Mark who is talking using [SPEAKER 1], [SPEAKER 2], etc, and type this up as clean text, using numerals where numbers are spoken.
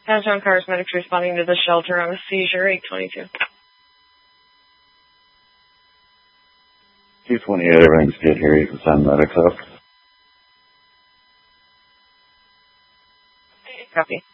[SPEAKER 1] Downtown Cars Medics responding to the shelter on a seizure, 822.
[SPEAKER 2] 228, everything's good here. You can send medics up.
[SPEAKER 1] Copy.